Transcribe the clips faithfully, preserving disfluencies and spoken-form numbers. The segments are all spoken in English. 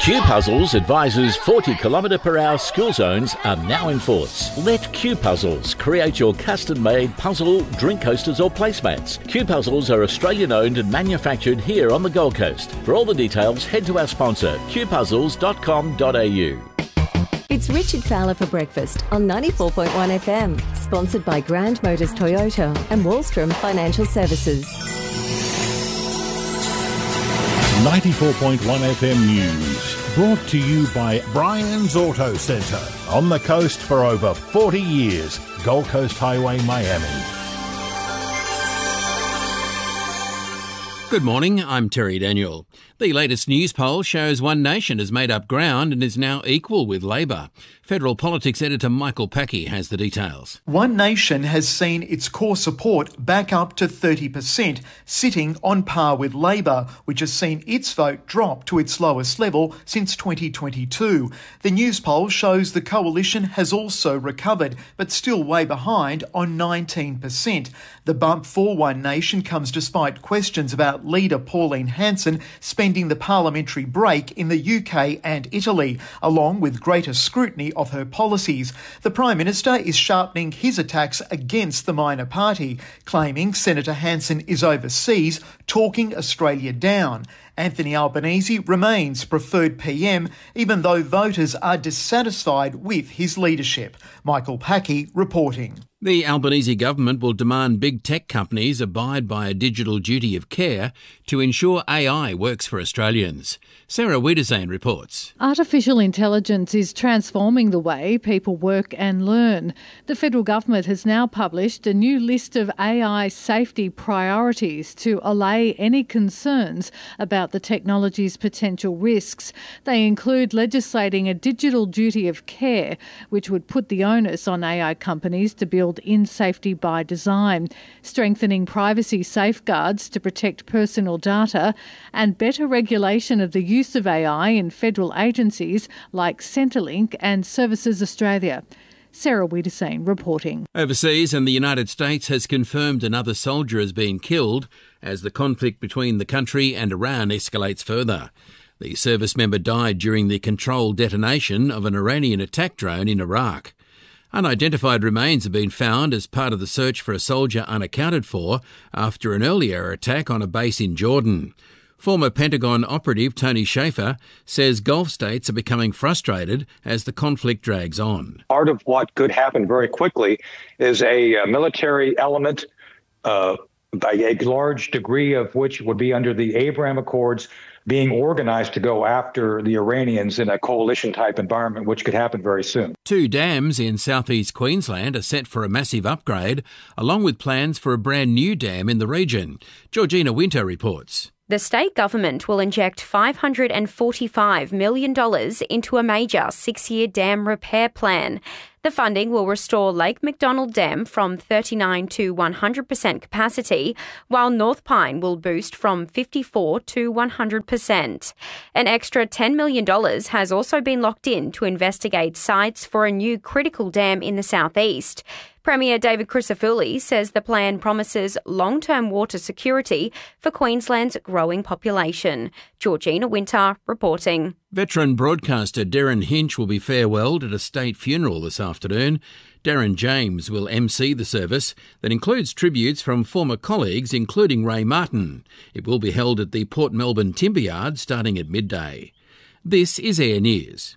Q Puzzles advises forty kilometre per hour school zones are now in force. Let Q Puzzles create your custom-made puzzle, drink coasters or placemats. Q Puzzles are Australian-owned and manufactured here on the Gold Coast. For all the details, head to our sponsor, q puzzles dot com dot a u. It's Richard Fowler for breakfast on ninety-four point one F M, sponsored by Grand Motors Toyota and Wallstrom Financial Services. ninety-four point one F M News, brought to you by Brian's Auto Centre, on the coast for over forty years, Gold Coast Highway, Miami. Good morning, I'm Terry Daniel. The latest news poll shows One Nation has made up ground and is now equal with Labor. Federal Politics editor Michael Packey has the details. One Nation has seen its core support back up to thirty percent, sitting on par with Labor, which has seen its vote drop to its lowest level since twenty twenty-two. The news poll shows the coalition has also recovered, but still way behind on nineteen percent. The bump for One Nation comes despite questions about leader Pauline Hanson spending the parliamentary break in the U K and Italy, along with greater scrutiny of her policies. The Prime Minister is sharpening his attacks against the minor party, claiming Senator Hanson is overseas, talking Australia down. Anthony Albanese remains preferred P M, even though voters are dissatisfied with his leadership. Michael Packey reporting. The Albanese government will demand big tech companies abide by a digital duty of care to ensure A I works for Australians. Sarah Wiedersane reports. Artificial intelligence is transforming the way people work and learn. The federal government has now published a new list of A I safety priorities to allay any concerns about the technology's potential risks. They include legislating a digital duty of care, which would put the onus on A I companies to build in safety by design, strengthening privacy safeguards to protect personal data, and better regulation of the use of A I in federal agencies like Centrelink and Services Australia. Sarah Wiedersane reporting. Overseas, and the United States has confirmed another soldier has been killed as the conflict between the country and Iran escalates further. The service member died during the controlled detonation of an Iranian attack drone in Iraq. Unidentified remains have been found as part of the search for a soldier unaccounted for after an earlier attack on a base in Jordan. Former Pentagon operative Tony Shaffer says Gulf states are becoming frustrated as the conflict drags on. Part of what could happen very quickly is a, a military element, uh, a large degree of which would be under the Abraham Accords, being organized to go after the Iranians in a coalition-type environment, which could happen very soon. Two dams in southeast Queensland are set for a massive upgrade, along with plans for a brand new dam in the region. Georgina Winter reports. The state government will inject five hundred forty-five million dollars into a major six-year dam repair plan. The funding will restore Lake McDonald Dam from thirty-nine to one hundred percent capacity, while North Pine will boost from fifty-four to one hundred percent. An extra ten million dollars has also been locked in to investigate sites for a new critical dam in the southeast. Premier David Crisafulli says the plan promises long-term water security for Queensland's growing population. Georgina Winter reporting. Veteran broadcaster Darren Hinch will be farewelled at a state funeral this afternoon. Darren James will emcee the service that includes tributes from former colleagues, including Ray Martin. It will be held at the Port Melbourne Timber Yard starting at midday. This is Air News.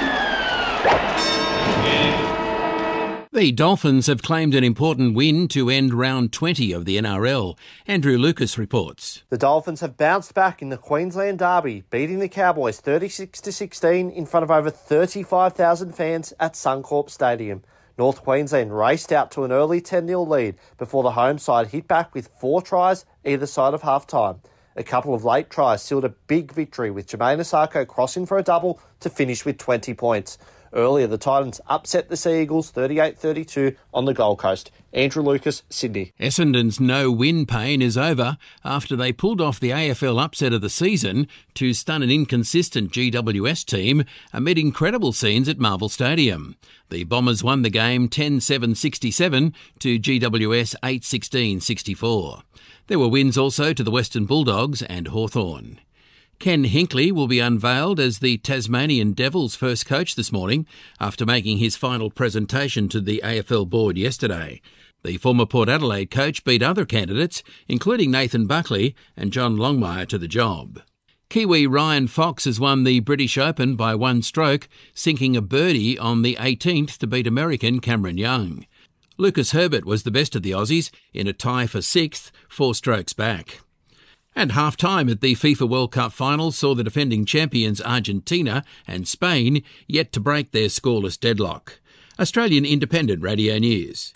The Dolphins have claimed an important win to end round twenty of the N R L. Andrew Lucas reports. The Dolphins have bounced back in the Queensland Derby, beating the Cowboys thirty-six to sixteen in front of over thirty-five thousand fans at Suncorp Stadium. North Queensland raced out to an early ten nil lead before the home side hit back with four tries either side of half-time. A couple of late tries sealed a big victory, with Jermaine Osako crossing for a double to finish with twenty points. Earlier, the Titans upset the Sea Eagles thirty-eight thirty-two on the Gold Coast. Andrew Lucas, Sydney. Essendon's no-win pain is over after they pulled off the A F L upset of the season to stun an inconsistent G W S team amid incredible scenes at Marvel Stadium. The Bombers won the game ten seven sixty-seven to G W S eight sixteen sixty-four. There were wins also to the Western Bulldogs and Hawthorn. Ken Hinkley will be unveiled as the Tasmanian Devils' first coach this morning after making his final presentation to the A F L board yesterday. The former Port Adelaide coach beat other candidates, including Nathan Buckley and John Longmire, to the job. Kiwi Ryan Fox has won the British Open by one stroke, sinking a birdie on the eighteenth to beat American Cameron Young. Lucas Herbert was the best of the Aussies in a tie for sixth, four strokes back. And half-time at the FIFA World Cup final saw the defending champions Argentina and Spain yet to break their scoreless deadlock. Australian Independent Radio News.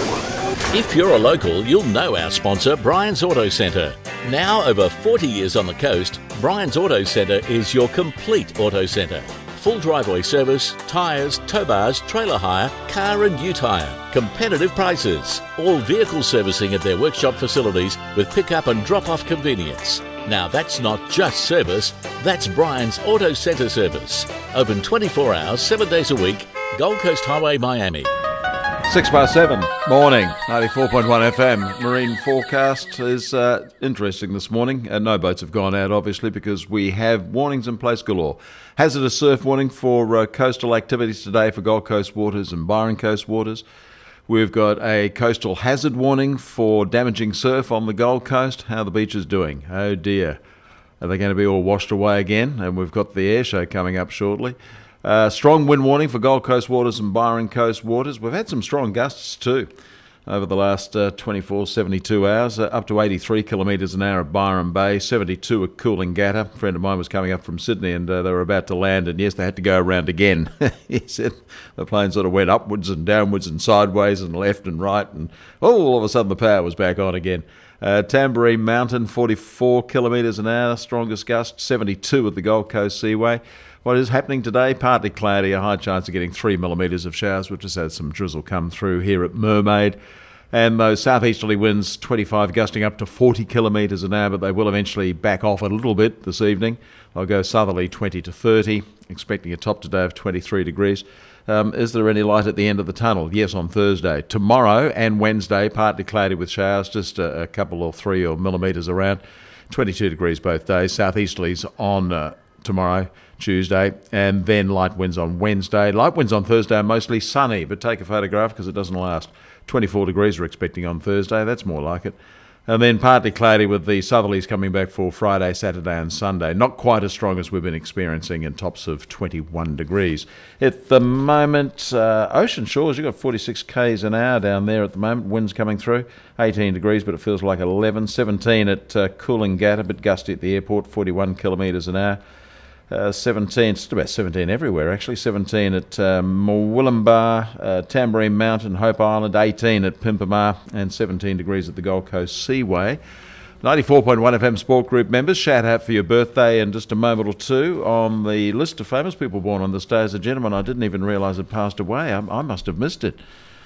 If you're a local, you'll know our sponsor, Brian's Auto Centre. Now over forty years on the coast, Brian's Auto Centre is your complete auto centre. Full driveway service, tyres, tow bars, trailer hire, car and ute hire. Competitive prices. All vehicle servicing at their workshop facilities with pick-up and drop-off convenience. Now that's not just service, that's Brian's Auto Centre service. Open twenty-four hours, seven days a week, Gold Coast Highway, Miami. Six past seven, morning, ninety-four point one F M. Marine forecast is uh, interesting this morning. Uh, no boats have gone out, obviously, because we have warnings in place galore. Hazardous surf warning for uh, coastal activities today for Gold Coast waters and Byron Coast waters. We've got a coastal hazard warning for damaging surf on the Gold Coast. How are the beaches doing? Oh dear. Are they going to be all washed away again? And we've got the air show coming up shortly. Uh, strong wind warning for Gold Coast waters and Byron Coast waters. We've had some strong gusts too over the last uh, twenty-four, seventy-two hours, uh, up to eighty-three kilometres an hour at Byron Bay, seventy-two at Coolangatta. A friend of mine was coming up from Sydney and uh, they were about to land, and yes, they had to go around again. He said the plane sort of went upwards and downwards and sideways and left and right, and oh, all of a sudden the power was back on again. Uh, Tamborine Mountain, forty-four kilometres an hour, strongest gust, seventy-two at the Gold Coast Seaway. What is happening today? Partly cloudy, a high chance of getting three millimetres of showers. We've just had some drizzle come through here at Mermaid. And those southeasterly winds, twenty-five gusting up to forty kilometres an hour, but they will eventually back off a little bit this evening. They'll go southerly twenty to thirty, expecting a top today of twenty-three degrees. Um, is there any light at the end of the tunnel? Yes, on Thursday. Tomorrow and Wednesday, partly cloudy with showers, just a, a couple or three or millimetres around. twenty-two degrees both days. Southeasterlies on uh, tomorrow, Tuesday, and then light winds on Wednesday. Light winds on Thursday are mostly sunny, but take a photograph because it doesn't last. twenty-four degrees we're expecting on Thursday. That's more like it. And then partly cloudy with the southerlies coming back for Friday, Saturday and Sunday. Not quite as strong as we've been experiencing, in tops of twenty-one degrees. At the moment, uh, Ocean Shores, you've got forty-six k's an hour down there at the moment. Winds coming through. eighteen degrees, but it feels like eleven. seventeen at uh, Coolangatta, a bit gusty at the airport, forty-one kilometres an hour. Uh, seventeen, it's about seventeen everywhere actually. seventeen at uh, Murwillumbah, uh, Tamborine Mountain, Hope Island, eighteen at Pimpamar, and seventeen degrees at the Gold Coast Seaway. ninety-four point one F M Sport Group members, shout out for your birthday in just a moment or two. On the list of famous people born on this day is a gentleman I didn't even realise had passed away. I, I must have missed it.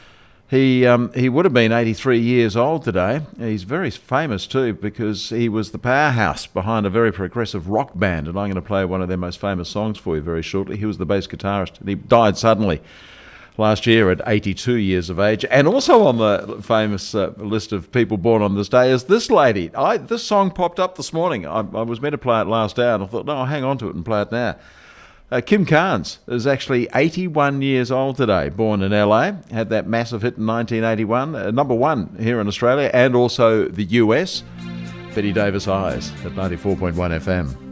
He um, he would have been eighty-three years old today. He's very famous too because he was the powerhouse behind a very progressive rock band, and I'm going to play one of their most famous songs for you very shortly. He was the bass guitarist, and he died suddenly last year at eighty-two years of age. And also on the famous uh, list of people born on this day is this lady. I, this song popped up this morning. I, I was meant to play it last hour, and I thought, no, I'll hang on to it and play it now. Uh, Kim Carnes is actually eighty-one years old today, born in L A, had that massive hit in nineteen eighty-one, uh, number one here in Australia and also the U S. Betty Davis Eyes at ninety-four point one F M.